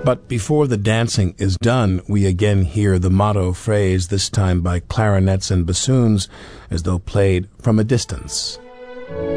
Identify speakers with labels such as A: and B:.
A: But before the dancing is done, we again hear the motto phrase, this time by clarinets and bassoons, as though played from a distance.